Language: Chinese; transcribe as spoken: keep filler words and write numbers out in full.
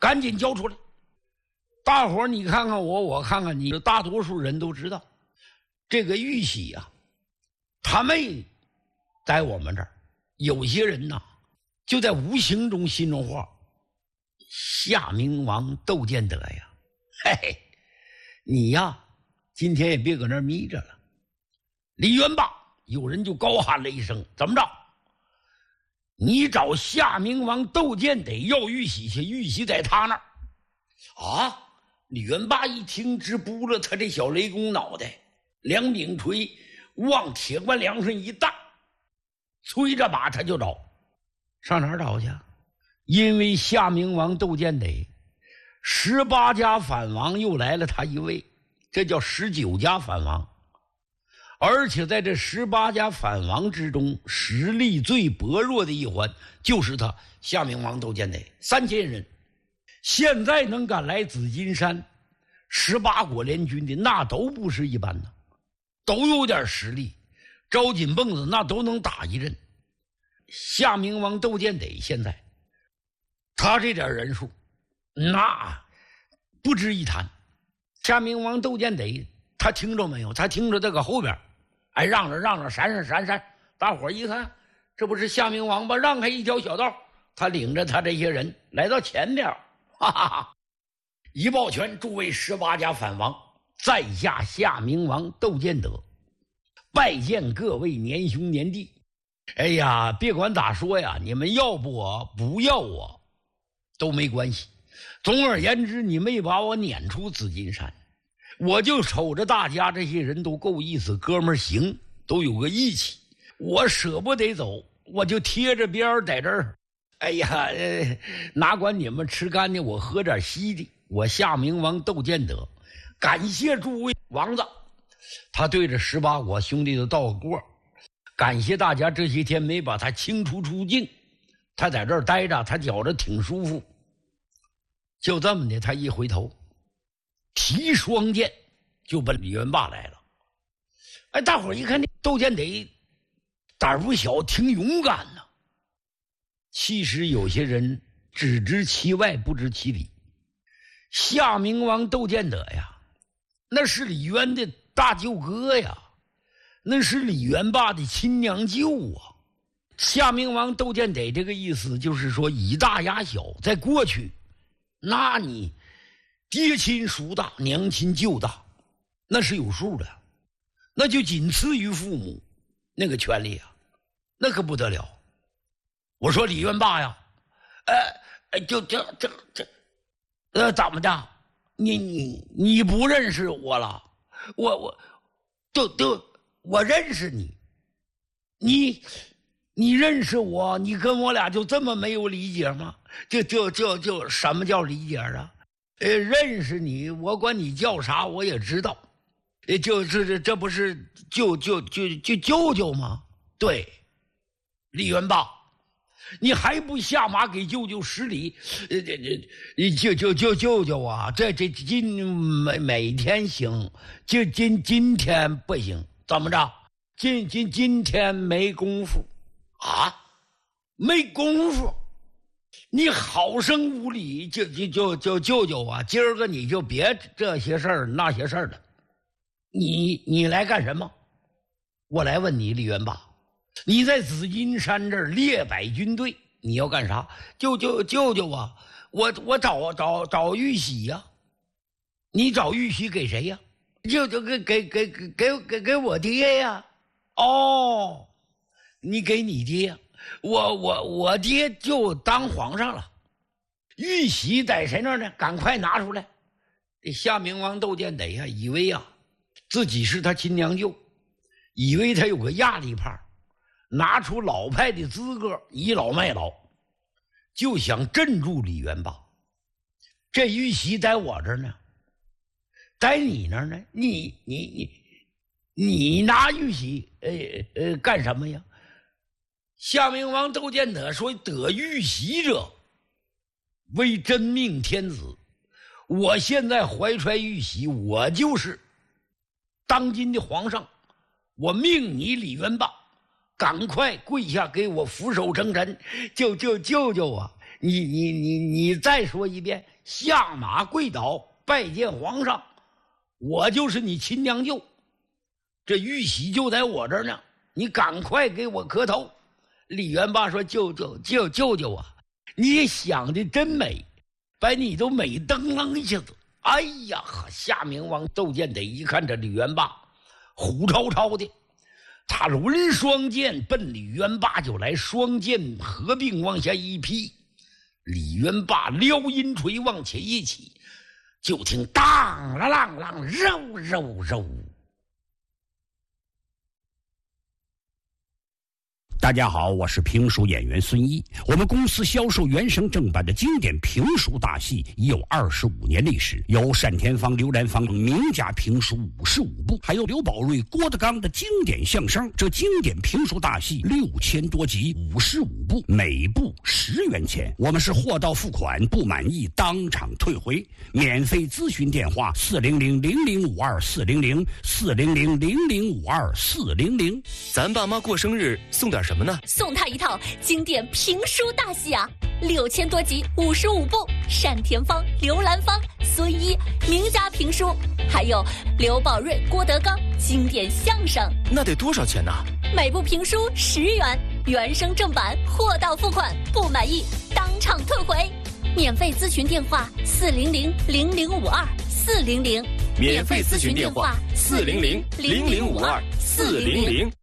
赶紧交出来！大伙儿你看看我，我看看你，大多数人都知道，这个玉玺呀、啊，他没在我们这儿。有些人呐，就在无形中心中话：夏明王窦建德呀，嘿嘿，你呀，今天也别搁那儿眯着了。李元霸，有人就高喊了一声：怎么着？你找夏明王窦建德要玉玺去，玉玺在他那儿。啊！李元霸一听，直扑了他这小雷公脑袋，两柄锤往铁棺梁上一搭，催着把他就找。上哪儿找去？因为夏明王窦建德十八家反王又来了他一位，这叫十九家反王。而且在这十八家反王之中，实力最薄弱的一环就是他夏明王窦建德，三千人。现在能赶来紫金山十八国联军的，那都不是一般的，都有点实力，招紧蹦子那都能打一阵。夏明王窦建德现在他这点人数那不值一谈。夏明王窦建德他听着没有？他听着这个后边，哎，让着让着，闪闪闪闪，大伙一看，这不是夏明王吧？让开一条小道，他领着他这些人来到前边，哈哈哈！一抱拳，诸位十八家反王，在下夏明王窦建德，拜见各位年兄年弟。哎呀，别管咋说呀，你们要不我不要我都没关系。总而言之，你没把我撵出紫金山，我就瞅着大家这些人都够意思，哥们儿行，都有个义气，我舍不得走，我就贴着边儿在这儿。哎呀、呃，哪管你们吃干的，我喝点稀的。我夏明王窦建德，感谢诸位王子。他对着十八国兄弟都道个过，感谢大家这些天没把他清除出境，他在这儿待着，他觉着挺舒服。就这么的，他一回头，提双剑就奔李元霸来了。哎，大伙儿一看，这窦建德胆儿不小，挺勇敢呐。其实有些人只知其外，不知其里。夏明王窦建德呀，那是李渊的大舅哥呀，那是李元霸的亲娘舅啊。夏明王窦建德这个意思就是说以大压小，在过去，那你爹亲叔大，娘亲舅大，那是有数的，那就仅次于父母那个权利啊，那可不得了。我说李元霸呀，呃，就这这这，呃，怎么的？你你你不认识我了？我我，就就我认识你，你你认识我？你跟我俩就这么没有理解吗？就就就就什么叫理解啊？呃，认识你，我管你叫啥，我也知道。呃，就这这这不是舅舅舅舅舅舅吗？对，李元霸。你还不下马给舅舅施礼？呃，这这，舅舅舅舅舅啊，这这今每每天行，就今今天不行，怎么着？今今今天没功夫啊？没功夫？你好生无礼，就就就就舅舅啊，今儿个你就别这些事儿那些事儿了。你你来干什么？我来问你，李元霸。你在紫金山这儿列摆军队，你要干啥？舅舅舅舅啊，我我找找找玉玺呀、啊！你找玉玺给谁呀、啊？舅舅给给给给给给我爹呀！哦，你给你爹，我我我爹就当皇上了。玉玺在谁那儿呢？赶快拿出来！这夏明王窦建德呀，以为呀自己是他亲娘舅，以为他有个压力派。拿出老派的资格，倚老卖老，就想镇住李元霸。这玉玺在我这儿呢，在你那儿呢？你你你你拿玉玺呃呃干什么呀？夏明王窦建德说：“得玉玺者，为真命天子。我现在怀揣玉玺，我就是当今的皇上。我命你李元霸。”赶快跪下给我俯首称臣，舅舅舅舅啊！ 你你你你再说一遍，下马跪倒拜见皇上，我就是你亲娘舅，这玉玺就在我这儿呢，你赶快给我磕头。李元霸说：“舅舅舅舅舅啊，你想的真美，把你都美登楞一下子。”哎呀，夏明王窦建得一看这李元霸虎超超的，他抡双剑奔李元霸就来，双剑合并往下一劈，李元霸撩阴锤往前一起，就听当啷啷啷肉肉肉。 大家好，我是评书演员孙一。我们公司销售原声正版的经典评书大戏已有二十五年历史，有单田芳、刘兰芳名家评书五十五部，还有刘宝瑞、郭德纲的经典相声。这经典评书大戏六千多集，五十五部，每部十元钱。我们是货到付款，不满意当场退回。免费咨询电话：四零零零零五二四零零四零零零零五二四零零。 咱爸妈过生日送点什么呢？ 送他一套经典评书大戏啊，六千多集，五十五部，单田芳、刘兰芳、孙一名家评书，还有刘宝瑞、郭德纲经典相声。 那得多少钱呢？ 每部评书十元，原声正版，货到付款，不满意当场退回。免费咨询电话：四零零零零五二四零零。 免费咨询电话：四零零零零五二四零零。